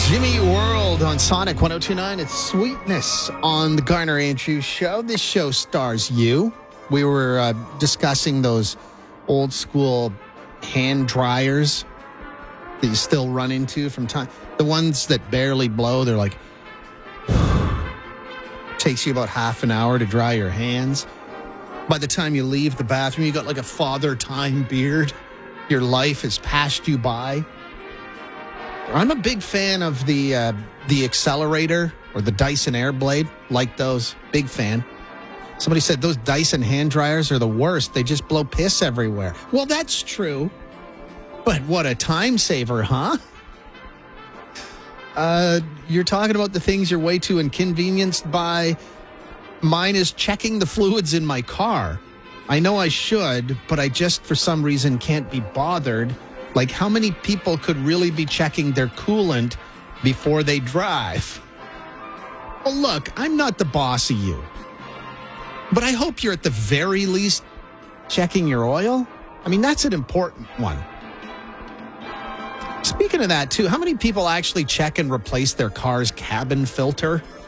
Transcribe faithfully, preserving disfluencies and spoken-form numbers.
Jimmy World on Sonic one oh two point nine. It's Sweetness on the Garner Andrews Show. This show stars you. We were uh, discussing those old school hand dryers that you still run into from time. The ones that barely blow, they're like, takes you about half an hour to dry your hands. By the time you leave the bathroom, you got like a father time beard. Your life has passed you by. I'm a big fan of the uh, the accelerator or the Dyson Airblade. Like those. Big fan. Somebody said those Dyson hand dryers are the worst. They just blow piss everywhere. Well, that's true. But what a time saver, huh? Uh, you're talking about the things you're way too inconvenienced by. Mine is checking the fluids in my car. I know I should, but I just, for some reason, can't be bothered. Like, how many people could really be checking their coolant before they drive? Well, look, I'm not the boss of you. But I hope you're at the very least checking your oil. I mean, that's an important one. Speaking of that, too, how many people actually check and replace their car's cabin filter?